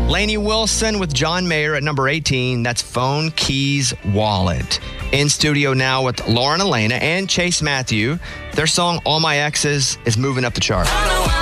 Lainey Wilson with John Mayer at number 18. That's Phone, Keys, Wallet. In studio now with Lauren Elena and Chase Matthew. Their song, All My Exes, is moving up the chart.